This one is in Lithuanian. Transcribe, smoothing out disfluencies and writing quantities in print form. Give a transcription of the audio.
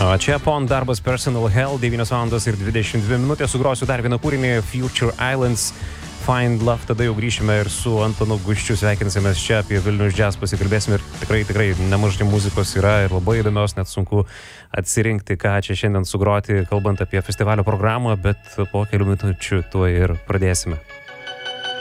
O čia Pond darbas Personal Hell, 9 valandos ir 22 minutės. Sugrosiu dar vieną kūrinį, Future Islands, Find Love. Tada jau grįšime ir su Antonu Guščiu sveikinsimės čia apie Vilnius Jazz, pasikalbėsime ir tikrai nemažai muzikos yra ir labai įdomios, net sunku atsirinkti, ką čia šiandien sugroti, kalbant apie festivalio programą, bet po kelių minučių tuo ir pradėsime.